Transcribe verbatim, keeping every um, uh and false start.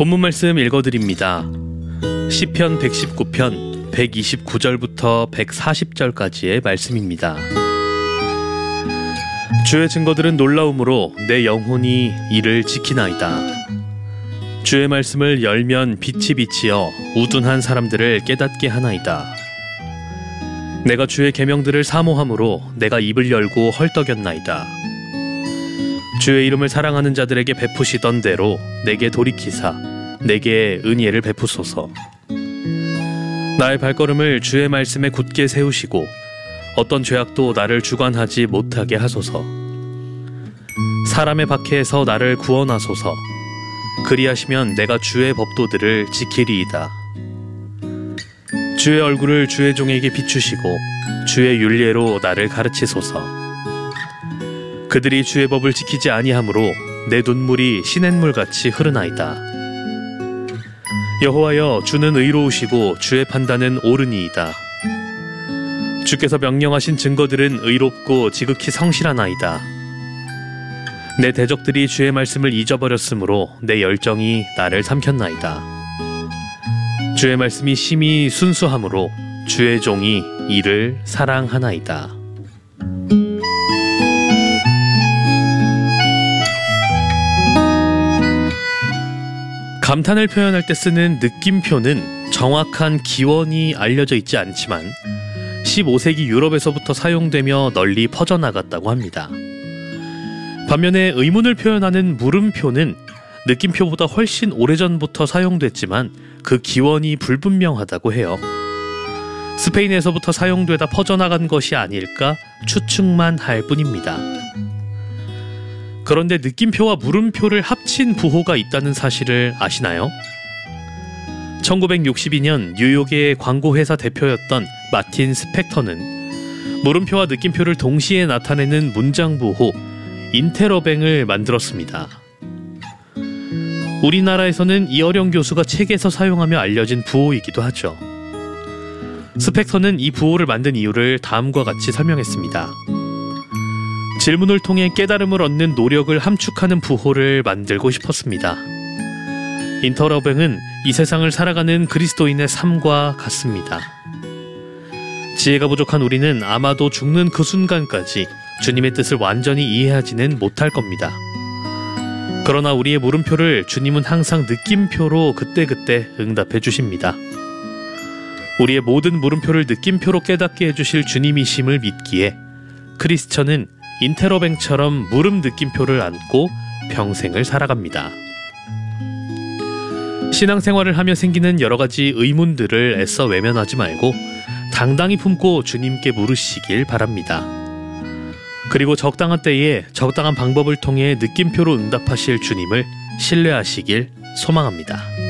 본문 말씀 읽어드립니다. 시편 백십구 편 백이십구 절부터 백사십 절까지의 말씀입니다. 주의 증거들은 놀라움으로 내 영혼이 이를 지키나이다. 주의 말씀을 열면 빛이 비치어 우둔한 사람들을 깨닫게 하나이다. 내가 주의 계명들을 사모함으로 내가 입을 열고 헐떡였나이다. 주의 이름을 사랑하는 자들에게 베푸시던 대로 내게 돌이키사 내게 은혜를 베푸소서. 나의 발걸음을 주의 말씀에 굳게 세우시고 어떤 죄악도 나를 주관하지 못하게 하소서. 사람의 박해에서 나를 구원하소서. 그리하시면 내가 주의 법도들을 지키리이다. 주의 얼굴을 주의 종에게 비추시고 주의 율례로 나를 가르치소서. 그들이 주의 법을 지키지 아니하므로 내 눈물이 시냇물같이 흐르나이다. 여호와여, 주는 의로우시고 주의 판단은 옳으니이다. 주께서 명령하신 증거들은 의롭고 지극히 성실하나이다. 내 대적들이 주의 말씀을 잊어버렸으므로 내 열정이 나를 삼켰나이다. 주의 말씀이 심히 순수하므로 주의 종이 이를 사랑하나이다. 감탄을 표현할 때 쓰는 느낌표는 정확한 기원이 알려져 있지 않지만 십오 세기 유럽에서부터 사용되며 널리 퍼져나갔다고 합니다. 반면에 의문을 표현하는 물음표는 느낌표보다 훨씬 오래전부터 사용됐지만 그 기원이 불분명하다고 해요. 스페인에서부터 사용되다 퍼져나간 것이 아닐까 추측만 할 뿐입니다. 그런데 느낌표와 물음표를 합친 부호가 있다는 사실을 아시나요? 천구백육십이 년 뉴욕의 광고회사 대표였던 마틴 스펙터는 물음표와 느낌표를 동시에 나타내는 문장 부호 인테러뱅을 만들었습니다. 우리나라에서는 이어령 교수가 책에서 사용하며 알려진 부호이기도 하죠. 스펙터는 이 부호를 만든 이유를 다음과 같이 설명했습니다. 질문을 통해 깨달음을 얻는 노력을 함축하는 부호를 만들고 싶었습니다. 인터러뱅은 이 세상을 살아가는 그리스도인의 삶과 같습니다. 지혜가 부족한 우리는 아마도 죽는 그 순간까지 주님의 뜻을 완전히 이해하지는 못할 겁니다. 그러나 우리의 물음표를 주님은 항상 느낌표로 그때그때 응답해 주십니다. 우리의 모든 물음표를 느낌표로 깨닫게 해주실 주님이심을 믿기에 크리스천은 인테러뱅처럼 물음 느낌표를 안고 평생을 살아갑니다. 신앙생활을 하며 생기는 여러 가지 의문들을 애써 외면하지 말고 당당히 품고 주님께 물으시길 바랍니다. 그리고 적당한 때에 적당한 방법을 통해 느낌표로 응답하실 주님을 신뢰하시길 소망합니다.